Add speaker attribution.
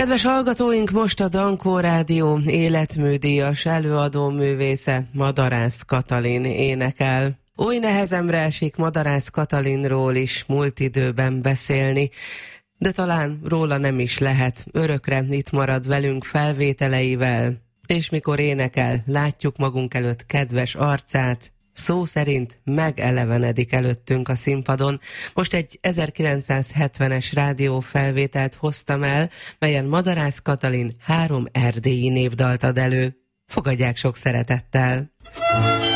Speaker 1: Kedves hallgatóink, most a Dankó Rádió életműdíjas előadó művésze Madarász Katalin énekel. Oly nehezemre esik Madarász Katalinról is múlt időben beszélni, de talán róla nem is lehet, örökre itt marad velünk felvételeivel, és mikor énekel, látjuk magunk előtt kedves arcát, szó szerint megelevenedik előttünk a színpadon. Most egy 1970-es rádiófelvételt hoztam el, melyen Madarász Katalin 3 erdélyi népdalt ad elő. Fogadják sok szeretettel!